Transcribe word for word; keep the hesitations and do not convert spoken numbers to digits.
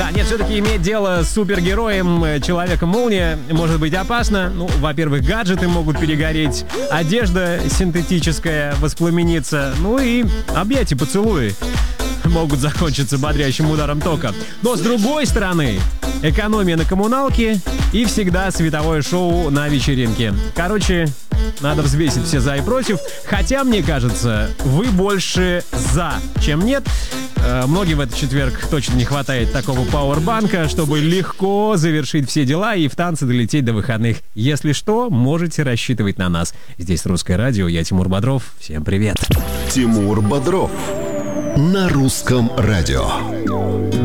Да, нет, все-таки иметь дело с супергероем, Человеком-молния, может быть опасно. Ну, во-первых, гаджеты могут перегореть, одежда синтетическая воспламенится, ну и объятия, поцелуи могут закончиться бодрящим ударом тока. Но с другой стороны, экономия на коммуналке и всегда световое шоу на вечеринке. Короче, надо взвесить все за и против. Хотя, мне кажется, вы больше за, чем нет. Э, многим в этот четверг точно не хватает такого пауэрбанка, чтобы легко завершить все дела и в танцы долететь до выходных. Если что, можете рассчитывать на нас. Здесь Русское радио, я Тимур Бодров. Всем привет. Тимур Бодров на Русском радио.